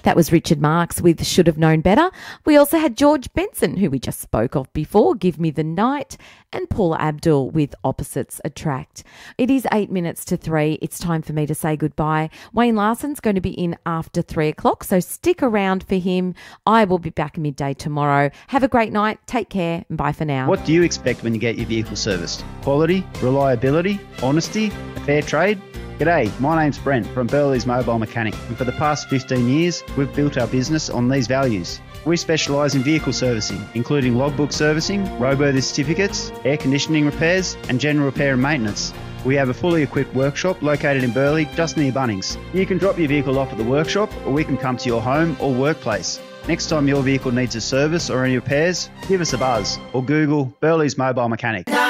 That was Richard Marks with Should Have Known Better. We also had George Benson, who we just spoke of before, Give Me the Night, and Paula Abdul with Opposites Attract. It is 8 minutes to 3. It's time for me to say goodbye. Wayne Larson's going to be in after 3 o'clock, so stick around for him. I will be back midday tomorrow. Have a great night. Take care, and bye for now. What do you expect when you get your vehicle serviced? Quality, reliability, honesty, a fair trade? G'day, my name's Brent from Burley's Mobile Mechanic, and for the past 15 years, we've built our business on these values. We specialise in vehicle servicing, including logbook servicing, roadworthy certificates, air conditioning repairs, and general repair and maintenance. We have a fully equipped workshop located in Burley, just near Bunnings. You can drop your vehicle off at the workshop, or we can come to your home or workplace. Next time your vehicle needs a service or any repairs, give us a buzz or Google Burley's Mobile Mechanic.